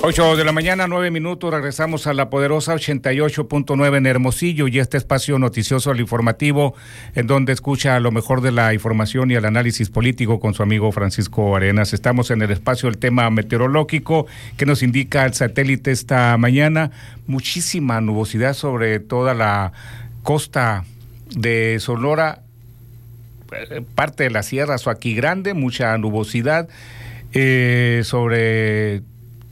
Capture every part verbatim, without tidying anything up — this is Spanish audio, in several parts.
Ocho de la mañana, nueve minutos, regresamos a la poderosa ochenta y ocho punto nueve en Hermosillo y este espacio noticioso, el informativo, en donde escucha lo mejor de la información y el análisis político con su amigo Francisco Arenas. Estamos en el espacio del tema meteorológico que nos indica el satélite esta mañana. Muchísima nubosidad sobre toda la costa de Sonora, parte de la Sierra Soaquí Grande, mucha nubosidad eh, sobre...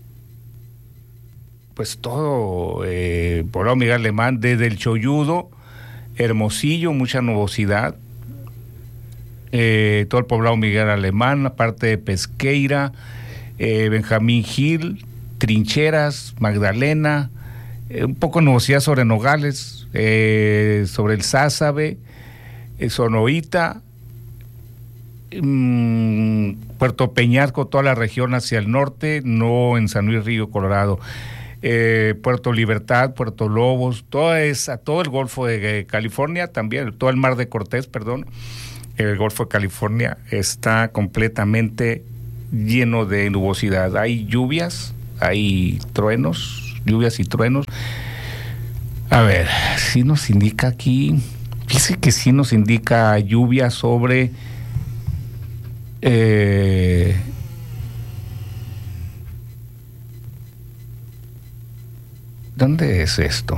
pues todo, eh, Poblado Miguel Alemán, desde el Cholludo, Hermosillo, mucha nubosidad, eh, todo el Poblado Miguel Alemán, la parte de Pesqueira, eh, Benjamín Gil, Trincheras, Magdalena, eh, un poco de nubosidad sobre Nogales, eh, sobre el Sázabe, eh, Sonoita, mmm, Puerto Peñasco, toda la región hacia el norte, no en San Luis Río Colorado. Eh, Puerto Libertad, Puerto Lobos, toda esa, todo el Golfo de California también, todo el Mar de Cortés, perdón, el Golfo de California está completamente lleno de nubosidad. Hay lluvias, hay truenos, lluvias y truenos. A ver, sí nos indica aquí, dice que sí nos indica lluvia sobre... Eh, ¿Dónde es esto?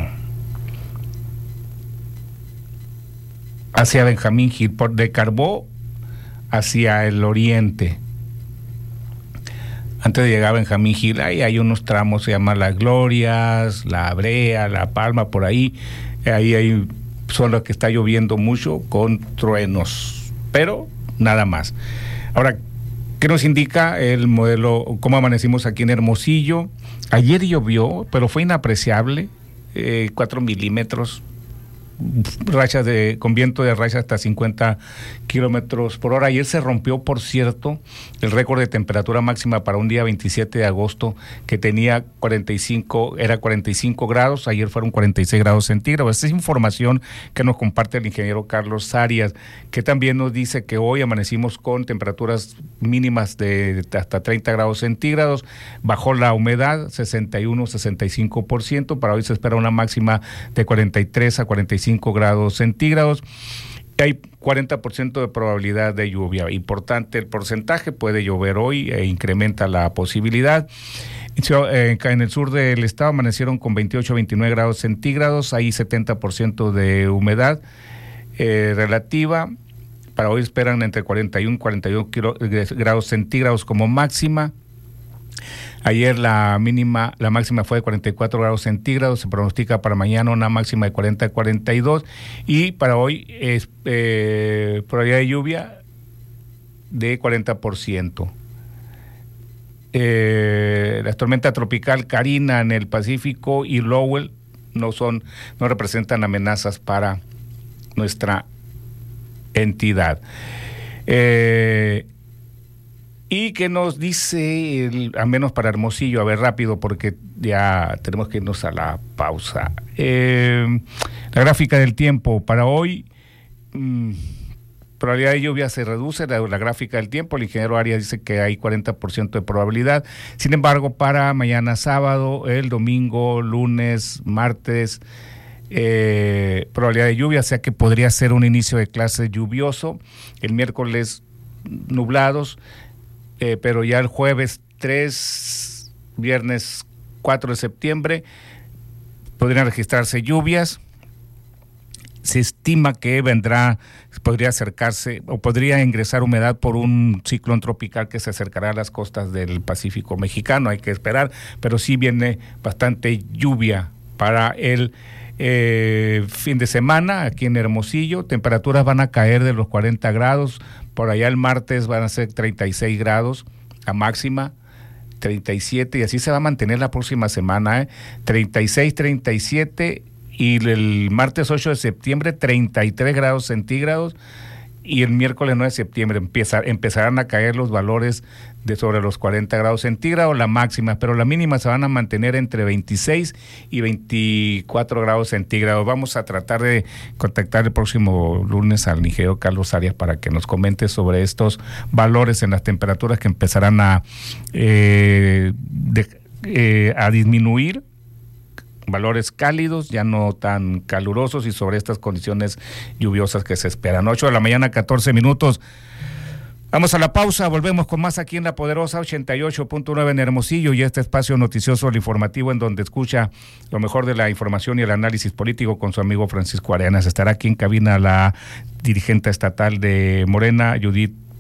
Hacia Benjamín Gil, por de Carbó hacia el oriente. Antes de llegar a Benjamín Gil, ahí hay unos tramos, se llama Las Glorias, La Brea, La Palma, por ahí. Ahí hay zonas que está lloviendo mucho con truenos, pero nada más. Ahora, ¿qué nos indica el modelo? ¿Cómo amanecimos aquí en Hermosillo? Ayer llovió, pero fue inapreciable, eh, cuatro milímetros, rachas de, con viento de racha hasta cincuenta kilómetros por hora. Ayer se rompió, por cierto, el récord de temperatura máxima para un día veintisiete de agosto, que tenía cuarenta y cinco, era cuarenta y cinco grados, ayer fueron cuarenta y seis grados centígrados. Esta es información que nos comparte el ingeniero Carlos Arias, que también nos dice que hoy amanecimos con temperaturas mínimas de hasta treinta grados centígrados, bajó la humedad, sesenta y uno, sesenta y cinco por ciento, para hoy se espera una máxima de cuarenta y tres a cuarenta y cinco grados centígrados. Hay cuarenta por ciento de probabilidad de lluvia. Importante el porcentaje, puede llover hoy e incrementa la posibilidad. En el sur del estado amanecieron con veintiocho, veintinueve grados centígrados, hay setenta por ciento de humedad eh, relativa. Para hoy esperan entre cuarenta y uno y cuarenta y dos grados centígrados como máxima. Ayer la mínima, la máxima fue de cuarenta y cuatro grados centígrados, se pronostica para mañana una máxima de cuarenta a cuarenta y dos y para hoy es eh, probabilidad de lluvia de cuarenta por ciento. Eh, la tormenta tropical Karina en el Pacífico y Lowell no son, no representan amenazas para nuestra entidad. Eh, ¿Y qué nos dice, el, al menos para Hermosillo? A ver, rápido, porque ya tenemos que irnos a la pausa. Eh, la gráfica del tiempo para hoy, mmm, probabilidad de lluvia se reduce, la, la gráfica del tiempo, el ingeniero Arias dice que hay cuarenta por ciento de probabilidad. Sin embargo, para mañana sábado, el domingo, lunes, martes, eh, probabilidad de lluvia, o sea que podría ser un inicio de clase lluvioso. El miércoles, nublados. Eh, pero ya el jueves tres, viernes cuatro de septiembre podrían registrarse lluvias. Se estima que vendrá, podría acercarse o podría ingresar humedad por un ciclón tropical que se acercará a las costas del Pacífico mexicano, hay que esperar, pero sí viene bastante lluvia para el eh, fin de semana aquí en Hermosillo. Temperaturas van a caer de los cuarenta grados. Por allá el martes van a ser treinta y seis grados a máxima, treinta y siete, y así se va a mantener la próxima semana, ¿eh? treinta y seis, treinta y siete, y el martes ocho de septiembre treinta y tres grados centígrados, y el miércoles nueve de septiembre empieza, empezarán a caer los valores de sobre los cuarenta grados centígrados, la máxima, pero la mínima se van a mantener entre veintiséis y veinticuatro grados centígrados. Vamos a tratar de contactar el próximo lunes al ingeniero Carlos Arias para que nos comente sobre estos valores en las temperaturas que empezarán a eh, de, eh, a disminuir, valores cálidos, ya no tan calurosos y sobre estas condiciones lluviosas que se esperan. ocho de la mañana, catorce minutos. Vamos a la pausa, volvemos con más aquí en La Poderosa ochenta y ocho punto nueve en Hermosillo y este espacio noticioso, el informativo, en donde escucha lo mejor de la información y el análisis político con su amigo Francisco Arenas. Estará aquí en cabina la dirigente estatal de Morena, Judith